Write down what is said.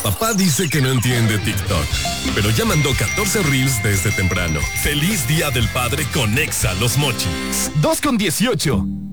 Papá dice que no entiende TikTok, pero ya mandó 14 reels desde temprano. ¡Feliz Día del Padre con Exa Los Mochis! 2:18.